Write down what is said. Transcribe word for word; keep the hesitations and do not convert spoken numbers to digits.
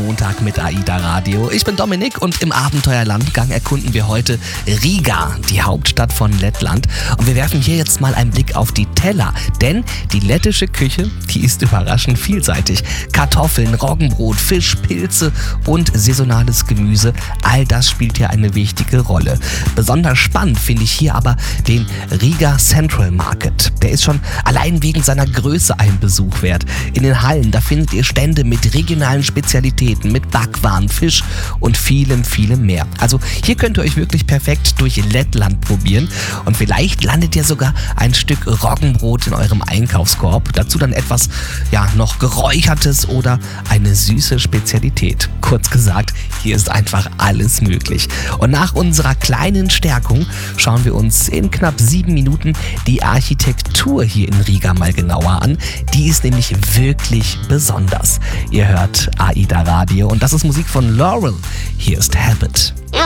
Montag mit AIDA Radio. Ich bin Dominik und im Abenteuerlandgang erkunden wir heute Riga, die Hauptstadt von Lettland. Und wir werfen hier jetzt mal einen Blick auf die Teller, denn die lettische Küche, die ist überraschend vielseitig. Kartoffeln, Roggenbrot, Fisch, Pilze und saisonales Gemüse, all das spielt hier eine wichtige Rolle. Besonders spannend finde ich hier aber den Riga Central Market. Der ist schon allein wegen seiner Größe ein Besuch wert. In den Hallen, da findet ihr Stände mit regionalen Spezialitäten, mit Backwaren, Fisch und vielem, vielem mehr. Also hier könnt ihr euch wirklich perfekt durch Lettland probieren und vielleicht landet ihr sogar ein Stück Roggenbrot in eurem Einkaufskorb. Dazu dann etwas, ja, noch Geräuchertes oder eine süße Spezialität. Kurz gesagt, hier ist einfach alles möglich. Und nach unserer kleinen Stärkung schauen wir uns in knapp sieben Minuten die Architektur hier in Riga mal genauer an. Die ist nämlich wirklich besonders. Ihr hört AIDA Radio und das ist Musik von Laurel. Hier ist Habit.